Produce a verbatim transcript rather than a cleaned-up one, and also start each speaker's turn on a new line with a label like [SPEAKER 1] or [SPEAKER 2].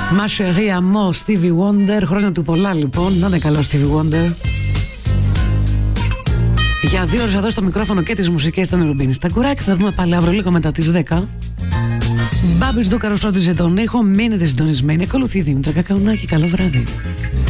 [SPEAKER 1] Ma chérie amour, Stevie Wonder. Χρόνια του πολλά λοιπόν. Να είναι καλό Stevie Wonder. Για δύο ώρες εδώ στο μικρόφωνο και τις μουσικές ήταν ο Ρουμπίνης Σταγκουράκη. Θα δούμε πάλι αύριο λίγο μετά τις δέκα. Μπάμπης Δούκαρος φρόντιζε τον ήχο. Μείνετε συντονισμένοι. Ακολουθεί η Δήμητρα Κακαουνάκη. Καλό βράδυ.